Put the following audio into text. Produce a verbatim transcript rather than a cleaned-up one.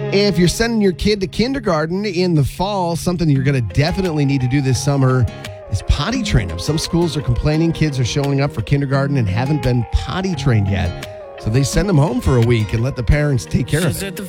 If you're sending your kid to kindergarten in the fall, something you're going to definitely need to do this summer is potty train them. Some schools are complaining kids are showing up for kindergarten and haven't been potty trained yet. So they send them home for a week and let the parents take care of it.